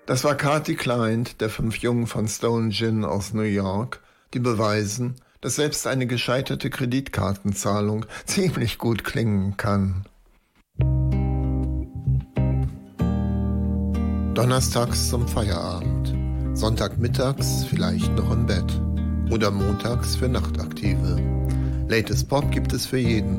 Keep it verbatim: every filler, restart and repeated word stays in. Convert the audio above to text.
Das war Cathy Client, der fünf Jungen von Stone Gin aus New York, die beweisen, dass selbst eine gescheiterte Kreditkartenzahlung ziemlich gut klingen kann. Donnerstags zum Feierabend, Sonntagmittags vielleicht noch im Bett oder montags für Nachtaktive. Latest Pop gibt es für jeden.